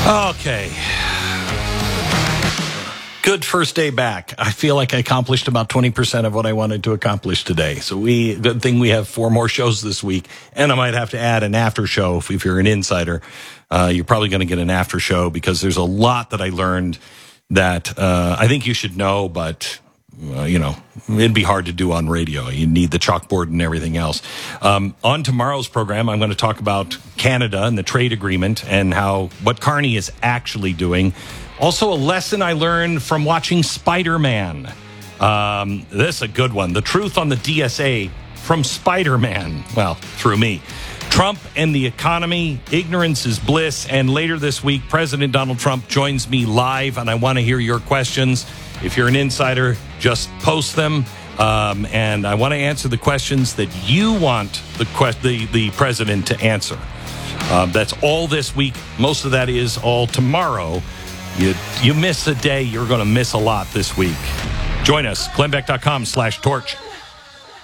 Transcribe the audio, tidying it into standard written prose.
Okay. Good first day back. I feel like I accomplished about 20% of what I wanted to accomplish today. So good thing we have 4 more shows this week. And I might have to add an after show if you're an insider. You're probably going to get an after show because there's a lot that I learned that I think you should know, but it'd be hard to do on radio. You need the chalkboard and everything else. On tomorrow's program, I'm going to talk about Canada and the trade agreement and what Carney is actually doing. Also, a lesson I learned from watching Spider-Man. This is a good one. The truth on the DSA from Spider-Man. Well, through me. Trump and the economy. Ignorance is bliss. And later this week, President Donald Trump joins me live, and I want to hear your questions. If you're an insider, just post them. And I want to answer the questions that you want the president to answer. That's all this week. Most of that is all tomorrow. You miss a day, you're going to miss a lot this week. Join us, glennbeck.com/torch.